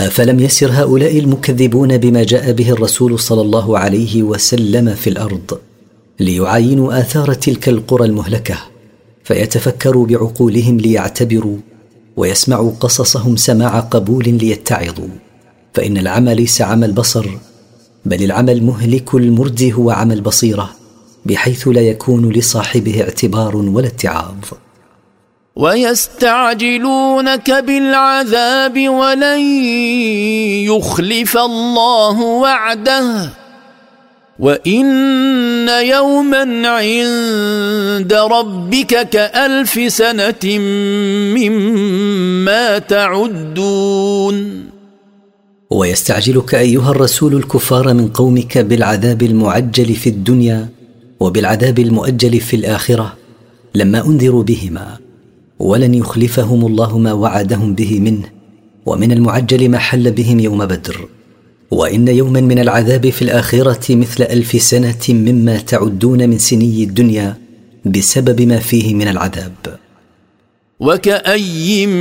أفلم يسر هؤلاء المكذبون بما جاء به الرسول صلى الله عليه وسلم في الأرض ليعاينوا آثار تلك القرى المهلكة، فيتفكروا بعقولهم ليعتبروا، ويسمعوا قصصهم سماع قبول ليتعظوا. فإن العمى ليس عمى البصر، بل العمى المهلك المردي هو عمى البصيرة، بحيث لا يكون لصاحبه اعتبار ولا اتعاظ. ويستعجلونك بالعذاب ولن يخلف الله وعده وإن يوما عند ربك كألف سنة مما تعدون. ويستعجلك أيها الرسول الكفار من قومك بالعذاب المعجل في الدنيا وبالعذاب المؤجل في الآخرة لما أنذروا بهما، ولن يخلفهم الله ما وعدهم به منه، ومن المعجل ما حل بهم يوم بدر. وإن يوما من العذاب في الآخرة مثل 1000 سنة مما تعدون من سني الدنيا بسبب ما فيه من العذاب. وكأي